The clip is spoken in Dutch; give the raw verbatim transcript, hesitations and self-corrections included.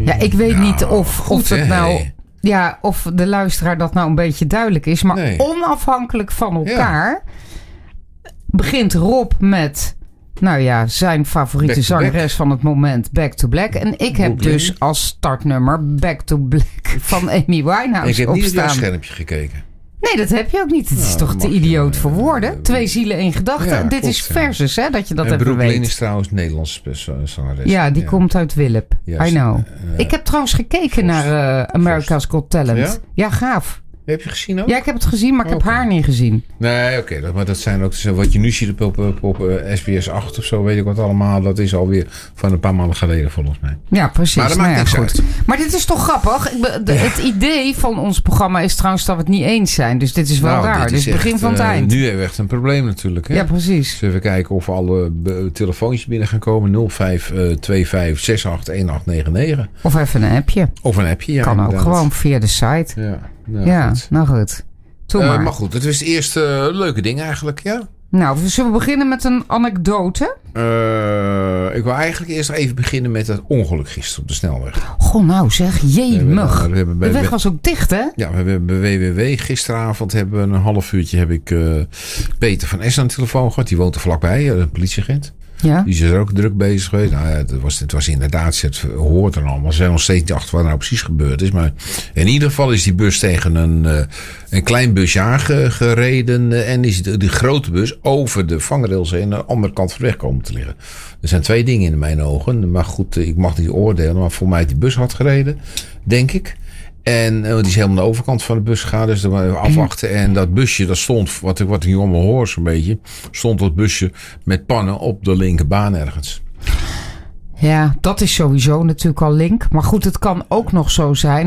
Ja, ik weet nou, niet of, goed, of het hè, nou... Hey. Ja, of de luisteraar dat nou een beetje duidelijk is. Maar nee. onafhankelijk van elkaar... Ja. begint Rob met... nou ja, zijn favoriete zangeres back. van het moment... Back to Black. En ik heb Brooklyn. dus als startnummer... Back to Black van Amy Winehouse Ik heb opstaan. niet op jouw schermpje gekeken. Nee, dat heb je ook niet. Het is nou, toch te idioot je, voor woorden. Uh, Twee zielen, één gedachte. Ja, Dit klopt, is versus, ja. hè, dat je dat en even Brooklyn weet. Brooklyn is trouwens Nederlandse zangeres. Ja, die ja. komt uit Willep. Yes. I know. Uh, ik heb trouwens gekeken Vost. naar uh, America's Got Talent. Ja? ja, gaaf. Heb je gezien ook? Ja, ik heb het gezien, maar ik okay. heb haar niet gezien. Nee, oké. Okay, maar dat zijn ook... Wat je nu ziet op, op, op uh, S B S acht of zo, weet ik wat allemaal. Dat is alweer van een paar maanden geleden volgens mij. Ja, precies. Maar dat nou maakt ja, niks goed. uit. Maar dit is toch grappig? Ik, de, ja. Het idee van ons programma is trouwens dat we het niet eens zijn. Dus dit is wel nou, raar. Dit is het begin echt, van het uh, eind. Nu hebben we echt een probleem natuurlijk. Hè? Ja, precies. Dus even kijken of alle uh, telefoontjes binnen gaan komen. nul vijf twee vijf zes acht een acht negen negen. Of even een appje. Of een appje, ja. Kan inderdaad. ook gewoon via de site. Ja, nou, ja goed. nou goed. Uh, maar. maar goed, het was het eerste uh, leuke ding eigenlijk, ja. Nou, zullen we beginnen met een anekdote? Uh, ik wil eigenlijk eerst even beginnen met het ongeluk gisteren op de snelweg. Goh, nou zeg, jemig. We hebben bij, de weg was ook dicht, hè? Ja, we hebben bij W W W gisteravond hebben we een half uurtje heb ik uh, Peter van S aan de telefoon gehad. Die woont er vlakbij, een politieagent. Ja. Die is er ook druk bezig geweest. Nou ja, het was, het was inderdaad, het hoort er allemaal. Ze zijn nog steeds niet achter wat er nou precies gebeurd is. Maar in ieder geval is die bus tegen een, uh, een klein busje aangereden. Uh, en is die, die grote bus over de vangrails heen aan de andere kant van de weg komen te liggen. Er zijn twee dingen in mijn ogen. Maar goed, ik mag niet oordelen. Maar voor mij die bus had gereden, denk ik. En uh, die is helemaal naar de overkant van de bus gegaan. Dus dan waren we afwachten. En dat busje, dat stond, wat ik, wat ik nu allemaal hoor zo'n beetje. Stond dat busje met pannen op de linkerbaan ergens. Ja, dat is sowieso natuurlijk al link. Maar goed, het kan ook nog zo zijn